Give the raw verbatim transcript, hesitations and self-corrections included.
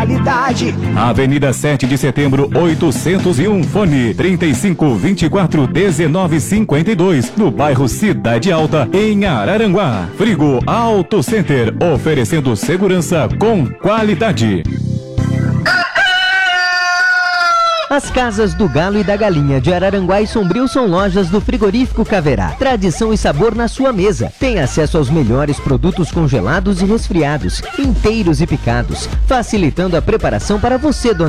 qualidade. Avenida sete de Setembro, oitocentos e um, fone trinta e cinco, vinte e quatro, dezenove, cinquenta e dois, no bairro Cidade Alta, em Araranguá. Frigo Auto Center, oferecendo segurança com qualidade. As Casas do Galo e da Galinha de Araranguá e Sombrio são lojas do Frigorífico Caverá. Tradição e sabor na sua mesa. Tem acesso aos melhores produtos congelados e resfriados, inteiros e picados, facilitando a preparação para você, dona